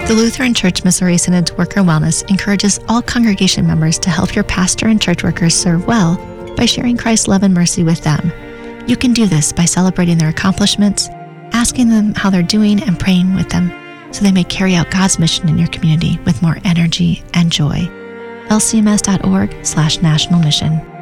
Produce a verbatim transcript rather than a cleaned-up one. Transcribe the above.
The Lutheran Church Missouri Synod's Worker Wellness encourages all congregation members to help your pastor and church workers serve well by sharing Christ's love and mercy with them. You can do this by celebrating their accomplishments, asking them how they're doing, and praying with them so they may carry out God's mission in your community with more energy and joy. L C M S dot org slash national mission.